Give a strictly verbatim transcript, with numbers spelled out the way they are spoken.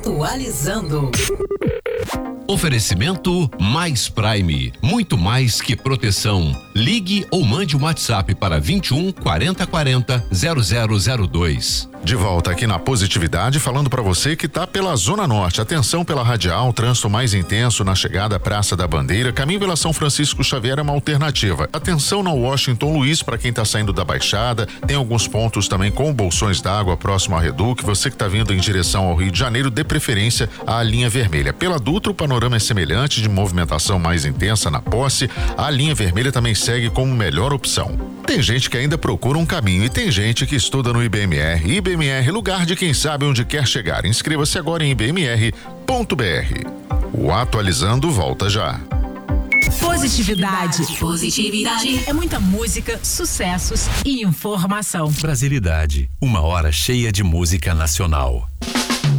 Atualizando. Oferecimento Mais Prime, muito mais que proteção. Ligue ou mande um WhatsApp para vinte e um, quarenta, quarenta, zero zero zero dois. De volta aqui na Positividade, falando para você que tá pela Zona Norte. Atenção pela Radial, trânsito mais intenso na chegada à Praça da Bandeira. Caminho pela São Francisco Xavier é uma alternativa. Atenção na Washington Luiz para quem tá saindo da Baixada. Tem alguns pontos também com bolsões d'água próximo à Reduc. Você que tá vindo em direção ao Rio de Janeiro, dê preferência à linha vermelha. Pela Dutra, o panorama é semelhante, de movimentação mais intensa na Posse. A linha vermelha também segue como melhor opção. Tem gente que ainda procura um caminho e tem gente que estuda no I B M R. I B M R, lugar de quem sabe onde quer chegar. Inscreva-se agora em i b m r ponto b r. O Atualizando volta já. Positividade. Positividade. É muita música, sucessos e informação. Brasilidade, uma hora cheia de música nacional.